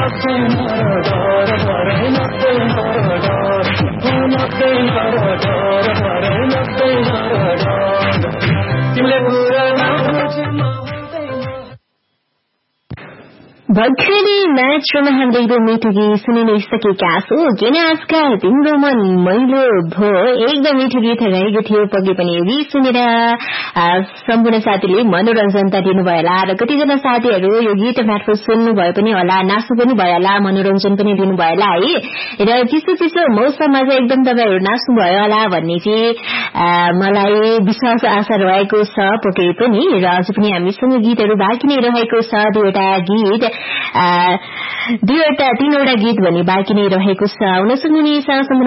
भर्खरै म्याचमा हामीले यो मिठो गीत सुनिसकेका छौं। किन आजका तिम्रो मन मैलो भो एकदम मिठो गीत रहेको थियो। पक्कै पनि यो गीत सुनेर सम्पूर्ण साथीले मनोरञ्जन त दिनुभयो होला र कतिजना साथीहरू यो गीत मार्फत सुन्नुभयो पनि होला, नाच्नु पनि भयो होला, मनोरञ्जन पनि दिनुभयो होला है। र चिसो चिसो मौसममा चाहिँ एकदम तपाईहरु नाच्नुभयो होला भन्ने चाहिँ मलाई विश्वास आशा रहेको छ पक्कै पनि। र अझ पनि हामीसँग गीतहरू बाँकी नै रहेको छ, तीनवटा गीत भन्ने बाँकी नै रहेको छ। हुन सक्नुहुनेछ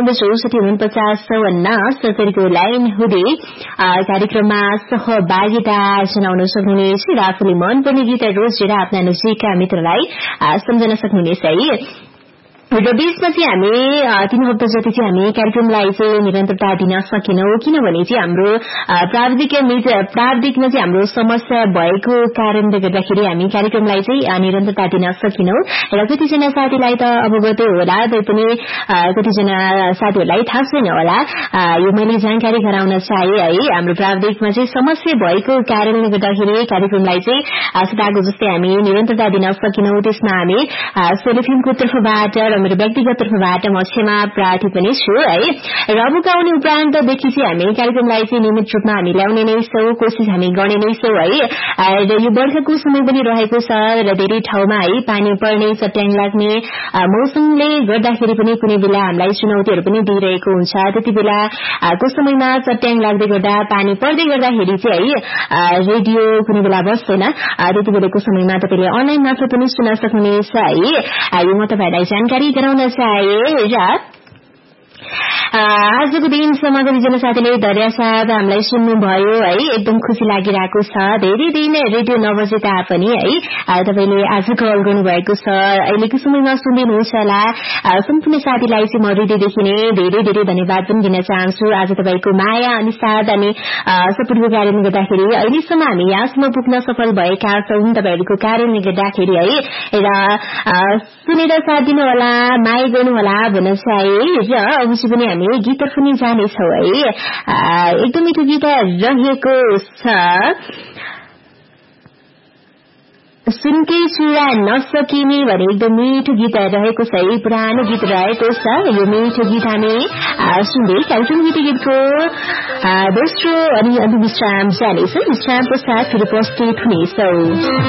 97644970 लाइन हुँदै कार्यक्रममा सहभागिता जनाउन सक्नुहुनेछ र आफूले मनपर्ने गीतहरू रोजेर आफ्ना नजिकका मित्रलाई सम्झन सक्नुहुनेछ है। र बीचमा चाहिँ हामी 3 हप्ता जति चाहिँ हामी कार्यक्रमलाई चाहिँ निरन्तरता दिन सकेनौं, किनभने चाहिँ हाम्रो प्राविधिकमा चाहिँ हाम्रो समस्या भएको कारणले गर्दाखेरि हामी कार्यक्रमलाई चाहिँ निरन्तरता दिन सकेनौं। र कतिजना साथीलाई त अवगतै होला, तैपनि कतिजना साथीहरूलाई थाहा छैन होला। यो मैले जानकारी गराउन चाहे है, हाम्रो प्राविधिकमा चाहिँ समस्या भएको कारणले गर्दाखेरि कार्यक्रमलाई चाहिँ सदाको जस्तै हामी निरन्तरता दिन सकेनौं। त्यसमा हामी सोलेफिमको तर्फबाट र मेरो व्यक्तिगत तर्फबाट म क्षमा प्रार्थी पनि छु है। र अबका आउने उपरान्तदेखि चाहिँ हामी कार्यक्रमलाई चाहिँ नियमित रूपमा हामी ल्याउने नै छौं, कोशिश हामी गर्ने नै छौं है। र यो वर्षाको समय पनि रहेको छ र धेरै ठाउँमा है पानी पर्ने, चट्याङ लाग्ने मौसमले गर्दाखेरि पनि कुनै बेला हामीलाई चुनौतीहरू पनि दिइरहेको हुन्छ। त्यति बेलाको समयमा चट्याङ लाग्दै गर्दा, पानी पर्दै गर्दाखेरि चाहिँ है रेडियो कुनै बेला बस्दैन। त्यति बेलाको समयमा तपाईले अनलाइन मार्फत पनि सुन्न सक्नुहुनेछ है। यो म तपाईलाई जानकारी गराउन चाहे। र आजको दिनसम्म कतिजना साथीले धन्यवाद हामीलाई सुन्नुभयो है, एकदम खुशी लागिरहेको छ। धेरै दिन रेडियो नबजे तापनि है तपाईले आज कल गर्नुभएको छ, अहिलेको समयमा सुन्दिनुहुन्छ होला। सम्पूर्ण साथीलाई चाहिँ म हृदयदेखि नै धेरै धेरै धन्यवाद पनि दिन चाहन्छु। आज तपाईको माया अनि साथ अनि सपोर्टको कारणले गर्दाखेरि अहिलेसम्म हामी यहाँसम्म पुग्न सफल भएका छौं, तपाईहरुको कारणले गर्दाखेरि है। र सुनेर साथ दिनु होला, माया गर्नु होला भन्न चाहे। र अवश्य पनि हामी गीतहरु पनि जानेछौं है। एकदम मिठो गीत रहेको छ, सुनकै चुरा नसकिने भने एकदम मिठो गीत रहेको छ है, पुरानो गीत रहेको छ। यो मिठो गीत हामी सुन्दै कार्यक्रम गीतको दोस्रो अनि अन्तिम विश्राम जानेछौं। विश्रामको साथ फेरि प्रस्तुत हुनेछौं।